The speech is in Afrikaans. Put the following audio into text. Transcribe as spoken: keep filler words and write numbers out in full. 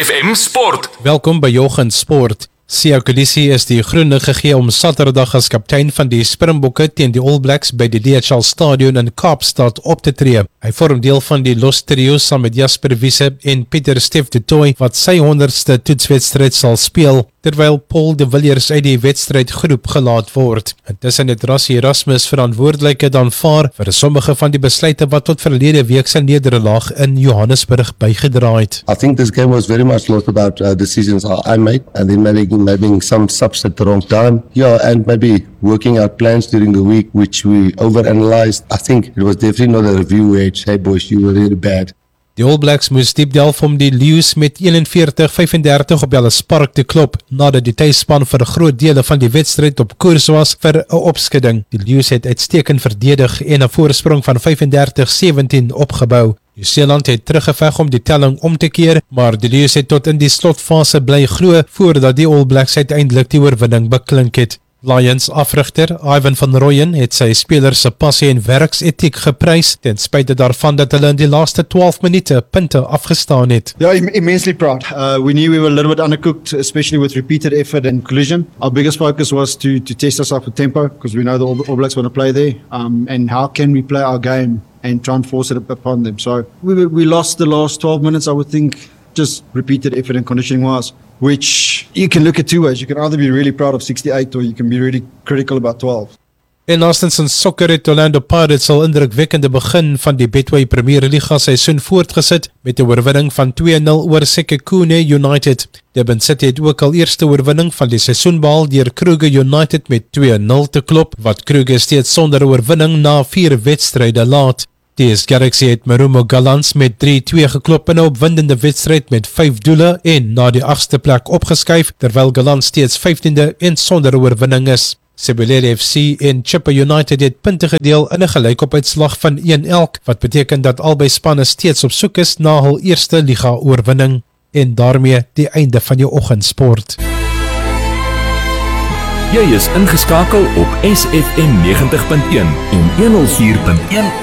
F M Sport. Welkom by Jochen Sport. Siya Kolisi is die groene gegee om Saterdag as kaptein van die Springbokke teen die All Blacks by die D H L Stadion in Kaapstad op te tree. Hy vorm deel van die Los Trio saam met Jasper Wiese en Pieter Stef du Toit wat sy honderdste toetswedstryd sal speel, terwyl Paul de Villiers uit die wedstrydgroep gelaat word. Intussen het Rassie Erasmus verantwoordelikheid aanvaar vir sommige van die besluite wat tot verlede week se nederlaag in Johannesburg bygedra het. I think this game was very much lost about uh, decisions I made and then maybe maybe some subs at the wrong time. Yeah, and maybe working out plans during the week which we overanalyzed. I think it was definitely not a review where it's, hey boys, you were really bad. Die All Blacks moes diep delf om die Lions met eenenveertig vyf-en-dertig op Ellis Park te klop, nadat die tuisspan vir 'n groot dele van die wedstryd op koers was vir 'n opskudding. Die Lions het uitstekend verdedig en 'n voorsprong van vyf-en-dertig sewentien opgebou. Nieu-Seeland het teruggeveg om die telling om te keer, maar die Lions het tot in die slotfase bly glo voordat die All Blacks uiteindelik die oorwinning beklink het. Lions afrigter Ivan van Rooyen het sy spelers se passie en werksetiek geprys ten spyte daarvan dat hulle in die laaste twaalf minute punte afgestaan het. Yeah, im- immensely proud. Uh, we knew we were a little bit undercooked, especially with repeated effort and collision. Our biggest focus was to to test ourselves with tempo because we know the All, All Blacks want to play there. Um, and how can we play our game and try and force it upon them? So we we lost the last twelve minutes, I would think, just repeated effort and conditioning wise, which you can look at two ways. You can either be really proud of sixty-eight or you can be really critical about twelve. En Astons in sokker het Orlando Pirates al indrukwekkende begin van die Betway Premier Liga seisoen voortgesit met 'n oorwinning van twee nul oor Sekhukhune United. Durban City het ook al eerste oorwinning van die seisoen behaal deur Kruger United met twee nul te klop, wat Kruger steeds sonder oorwinning na vier wedstryde laat. T S Galaxy het Marumo Gallants met drie twee geklop in 'n opwindende wedstryd met vyf doele en na die agste plek opgeskuif, terwyl Gallants steeds vyftiende en sonder oorwinning is. Sibulele F C en Chippa United het punte gedeel in 'n gelykopuitslag van een elk, wat beteken dat albei spanne steeds op soek is na hul eerste liga-oorwinning. En daarmee die einde van jou oggendsport. Jy is ingeskakel op S F M negentig punt een en honderd vier punt een